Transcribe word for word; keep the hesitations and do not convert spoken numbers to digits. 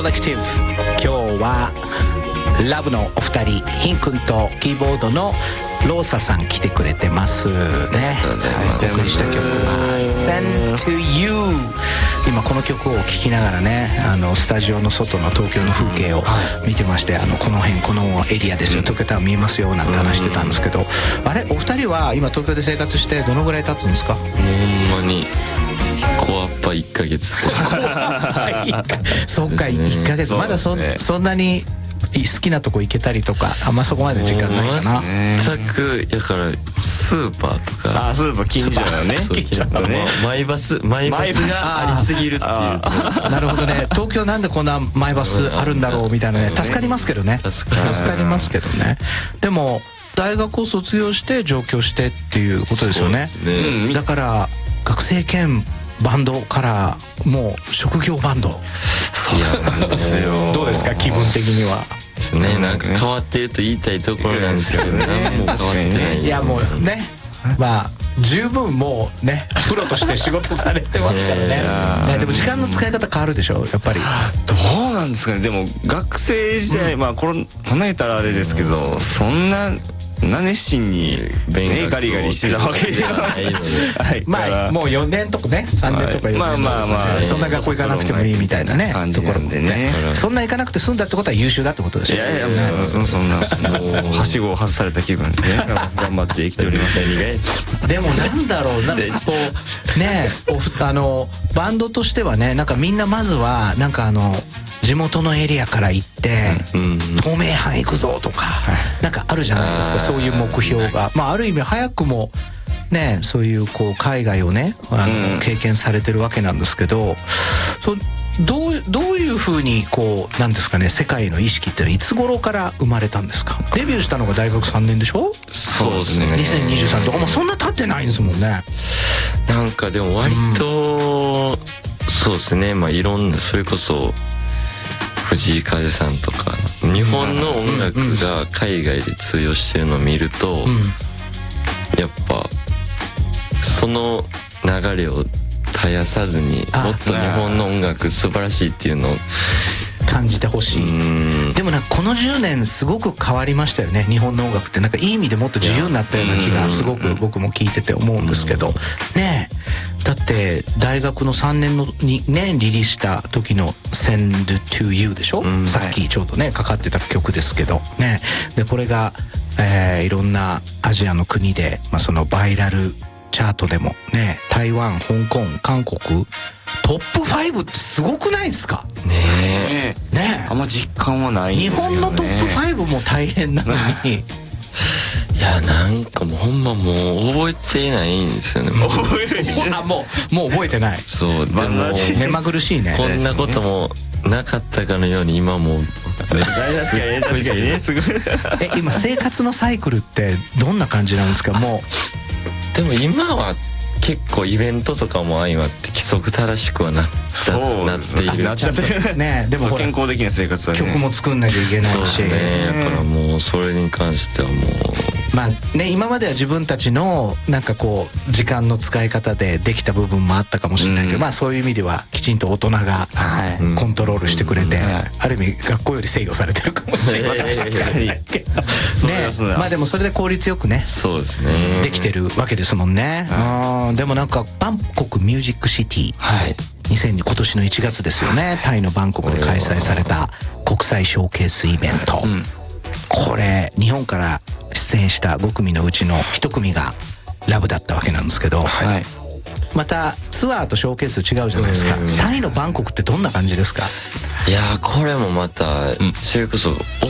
コレクティブ、今日はラブのお二人、ヒン君とキーボードのローサさん来てくれてますね。お送りした曲は Send to You。 今この曲を聴きながらね、あのスタジオの外の東京の風景を見てまして、あのこの辺このエリアですよ、東京タワー見えますよなんて話してたんですけど、あれお二人は今東京で生活してどのぐらい経つんですか？ ほんまにコアッパいっかげつそっか、いっかげつ、まだ そ, そんなに好きなとこ行けたりとか、あんまそこまで時間ないかな。 全くやからスーパーとか、 あ、スーパー近所だね。 近所のね、マイバスマイバスがありすぎるっていう。 なるほどね。東京なんでこんなマイバスあるんだろうみたいなね、助かりますけどね、助かりますけどね。でも大学を卒業して上京してっていうことですよね。だから学生兼バンドからもう職業バンド。 いやなんですよ。 どうですか気分的には。 ですね、なんか変わってると言いたいところなんですけど、何も変わってない。 いやもうね、まあ十分もうねプロとして仕事されてますからね。ね、でも時間の使い方変わるでしょやっぱり。 どうなんですかね。でも学生時代、うん、まあこのこの間あれですけど、そんなな熱心にねガリガリしてたわけではないので、 まあもうよねんとかねさんねんとかよねん、まあまあまあそんな学校行かなくてもいいみたいなねところでね、そんな行かなくて済んだってことは優秀だってことですよ。 いやいやもうそんなはしごを外された気分でね頑張って生きております。 でもなんだろうな、こうね、あのバンドとしてはね、なんかみんなまずはなんかあの地元のエリアから行って、うん、東名阪行くぞとか、なんかあるじゃないですか、そういう目標が。まあある意味早くもね、そういうこう海外をねあの、うん、経験されてるわけなんですけど、そどうどういうふうにこうなんですかね、世界の意識っていつ頃から生まれたんですか？デビューしたのが大学さんねんでしょ？ そうですね。 にせんにじゅうさんとかもうそんな経ってないんですもんね。 なんかでも割と、うん、そうですね、まあいろんな、それこそ藤井風さんとか日本の音楽が海外で通用してるのを見ると、うん、やっぱその流れを絶やさずに、もっと日本の音楽素晴らしいっていうのを感じてほしい。でもなんかこのじゅうねんすごく変わりましたよね、日本の音楽って。なんかいい意味でもっと自由になったような気がすごく僕も聞いてて思うんですけどね。だって大学のさんねんのにねリリースした時の Send to You でしょ、うん、さっきちょうどねかかってた曲ですけどね。でこれが、えー、いろんなアジアの国で、まあ、そのバイラルチャートでもね、台湾、香港、韓国トップファイブってすごくないですかねえ。ねえ、 あんま実感はないんですけどね。 日本のトップファイブも大変なのにいやなんかもうほんまもう覚えてないんですよね。もうあもうもう覚えてない。 そうでも目まぐるしいね。 こんなこともなかったかのように今もう確かに確かにね、すごいえ今生活のサイクルってどんな感じなんですか？もうでも今は結構イベントとかも相まって規則正しくはなったなっている。 なっちゃってね。でも健康的な生活はね、 曲も作んなきゃいけないし。 そうですね。だからもうそれに関してはもうまあね、今までは自分たちのなんかこう時間の使い方でできた部分もあったかもしれないけど、うん、まあそういう意味ではきちんと大人がコントロールしてくれて、うん、ある意味学校より制御されてるかもしれないけどね。まあでもそれで効率よくね、 そうですね、 できてるわけですもんね。あでもなんかバンコクミュージックシティ、はい、にせんに今年のいちがつですよね、タイのバンコクで開催された国際ショーケースイベント、うん、これ日本から出演したご組のうちのいち組がラブだったわけなんですけど、はい、またツアーとショーケース違うじゃないですか。タイのバンコクってどんな感じですか？ いやこれもまたそれこそ